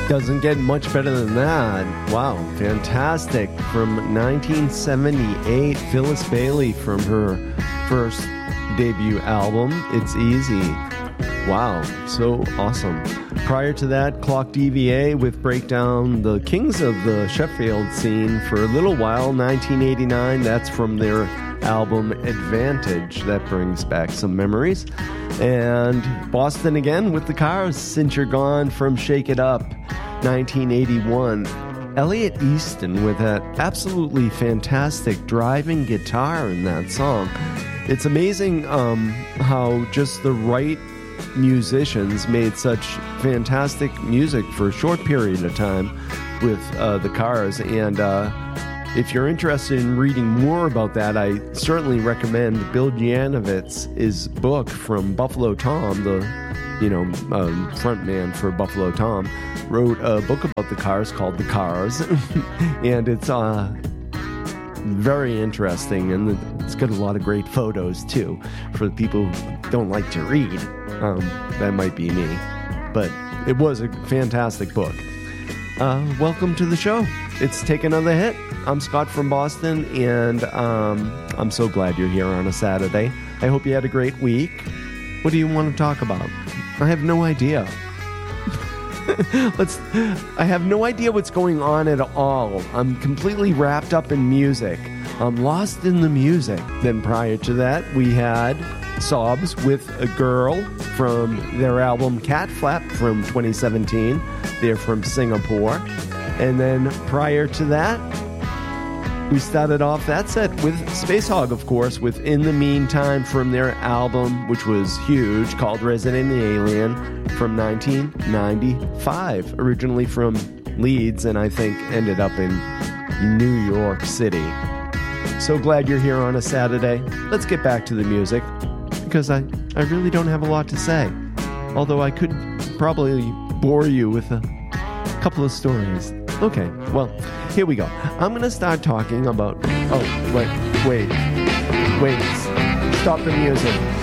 Doesn't get much better than that. Wow, fantastic. From 1978, Phyllis Bailey from her first debut album, It's Easy. Wow, so awesome. Prior to that, Clock DVA with Breakdown, the kings of the Sheffield scene for a little while, 1989. That's from their album Advantage. That brings back some memories. And Boston again with the Cars, Since You're Gone from Shake It Up, 1981. Elliot Easton with that absolutely fantastic driving guitar in that song. It's amazing how just the right musicians made such fantastic music for a short period of time with the Cars. And if you're interested in reading more about that, I certainly recommend Bill Janowitz's book From Buffalo Tom, the front man for Buffalo Tom, wrote a book about the Cars called The Cars. And it's very interesting, and it's got a lot of great photos too for the people who don't like to read. That might be me, but it was a fantastic book. Welcome to the show. It's Take Another Hit. I'm Scott from Boston, and I'm so glad you're here on a Saturday. I hope you had a great week. What do you want to talk about? I have no idea. I have no idea what's going on at all. I'm completely wrapped up in music. I'm lost in the music. Then prior to that, we had Sobs with A Girl from their album Cat Flap from 2017. They're from Singapore. And then prior to that, we started off that set with Space Hog, of course, with In the Meantime from their album, which was huge, called Resident Alien from 1995. Originally from Leeds, and I think ended up in New York City. So glad you're here on a Saturday. Let's get back to the music, because I really don't have a lot to say. Although I could probably bore you with a couple of stories. Okay, well, here we go. I'm going to start talking about... Oh, wait. Stop the music.